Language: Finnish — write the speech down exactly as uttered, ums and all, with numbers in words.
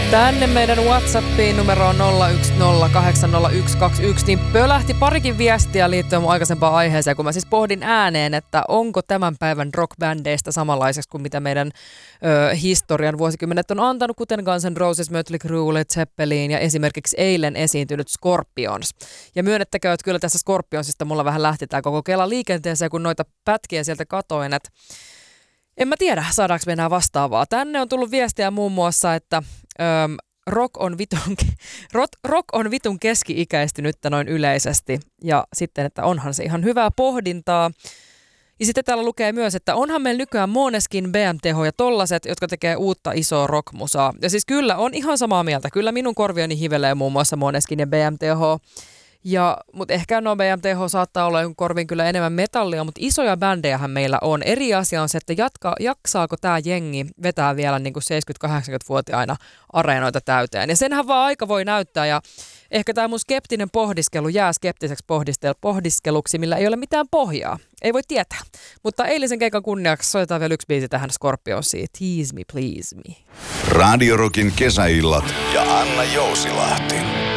Tänne meidän WhatsAppiin numeroon nolla yksi nolla kahdeksan nolla yksi kaksi yksi niin pölähti parikin viestiä liittyen mun aikaisempaan aiheeseen, kun mä siis pohdin ääneen, että onko tämän päivän rockbändeistä samanlaiseksi kuin mitä meidän ö, historian vuosikymmenet on antanut, kuten Guns N' Roses, Mötley Crüe, Led Zeppelin ja esimerkiksi eilen esiintynyt Scorpions. Ja myönnettäkö, että kyllä tässä Scorpionsista mulla vähän lähti tää koko kela liikenteeseen, kun noita pätkiä sieltä katoin, että en mä tiedä, saadaanko me enää vastaavaa. Tänne on tullut viestiä muun muassa, että öm, rock, on vitun, rock, rock on vitun keski-ikäistynyttä noin yleisesti. Ja sitten, että onhan se ihan hyvää pohdintaa. Ja sitten täällä lukee myös, että onhan meillä nykyään Måneskin, B M T H ja tollaset, jotka tekee uutta isoa rockmusaa. Ja siis kyllä, on ihan samaa mieltä. Kyllä minun korvioni hivelee muun muassa Måneskin ja B M T H. Ja, mutta ehkä no B M T H saattaa olla jonkun korvin kyllä enemmän metallia, mutta isoja bändejähän meillä on. Eri asia on se, että jatka, jaksaako tämä jengi vetää vielä niin kuin seitsemänkymmentä-kahdeksankymmentävuotiaina areenoita täyteen. Ja senhän vaan aika voi näyttää ja ehkä tämä mun skeptinen pohdiskelu jää skeptiseksi pohdiskeluksi, millä ei ole mitään pohjaa. Ei voi tietää. Mutta eilisen keikan kunniaksi soitetaan vielä yksi biisi tähän Scorpionsiin. Tease me, please me. Radio Rockin kesäillat ja Anna Jousilahti.